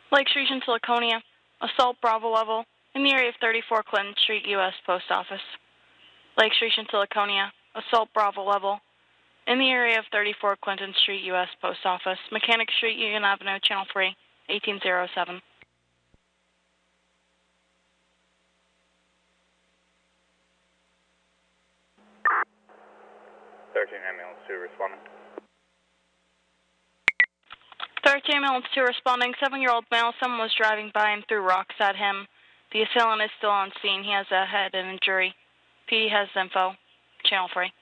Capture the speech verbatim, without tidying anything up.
Lake Street in Laconia, assault Bravo level, in the area of thirty-four Clinton Street, U S Post Office. Lake Street in Laconia, assault Bravo level, in the area of thirty-four Clinton Street, U S Post Office. Mechanic Street, Union Avenue, Channel three, eighteen oh seven. thirteen ambulance two responding. thirteen ambulance two responding. Seven-year-old male. Someone was driving by and threw rocks at him. The assailant is still on scene. He has a head and injury. P D has info. Channel three.